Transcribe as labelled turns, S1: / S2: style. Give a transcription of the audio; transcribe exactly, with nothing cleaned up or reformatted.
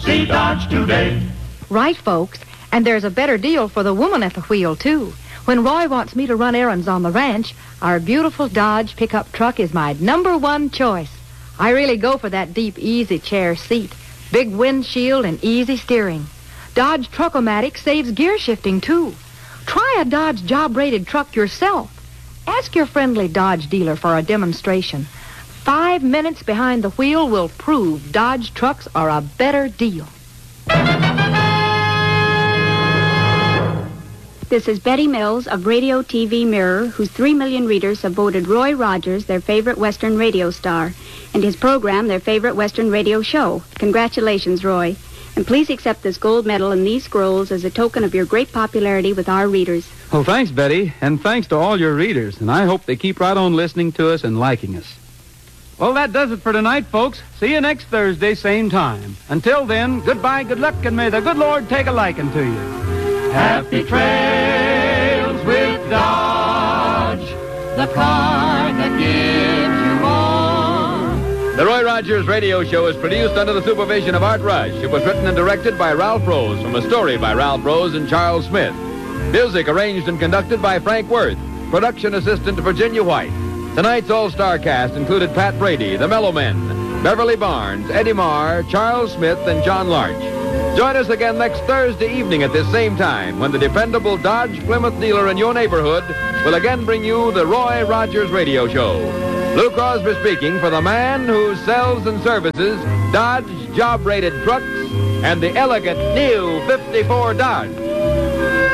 S1: See Dodge today.
S2: Right, folks. And there's a better deal for the woman at the wheel, too. When Roy wants me to run errands on the ranch, our beautiful Dodge pickup truck is my number one choice. I really go for that deep, easy chair seat, big windshield, and easy steering. Dodge Truck-O-Matic saves gear shifting, too. Try a Dodge job-rated truck yourself. Ask your friendly Dodge dealer for a demonstration. Five minutes behind the wheel will prove Dodge trucks are a better deal.
S3: This is Betty Mills of Radio T V Mirror, whose three million readers have voted Roy Rogers their favorite Western radio star, and his program their favorite Western radio show. Congratulations, Roy. And please accept this gold medal and these scrolls as a token of your great popularity with our readers.
S4: Well, thanks, Betty, and thanks to all your readers, and I hope they keep right on listening to us and liking us. Well, that does it for tonight, folks. See you next Thursday, same time. Until then, goodbye, good luck, and may the good Lord take a liking to you.
S1: Happy trails with Dodge, the car that gives you more.
S5: The Roy Rogers Radio Show is produced under the supervision of Art Rush. It was written and directed by Ralph Rose from a story by Ralph Rose and Charles Smith. Music arranged and conducted by Frank Worth. Production assistant Virginia White. Tonight's all-star cast included Pat Brady, the Mellow Men, Beverly Barnes, Eddie Marr, Charles Smith, and John Larch. Join us again next Thursday evening at this same time when the dependable Dodge Plymouth dealer in your neighborhood will again bring you the Roy Rogers Radio Show. Lou Crosby speaking for the man who sells and services Dodge job-rated trucks and the elegant new fifty-four Dodge.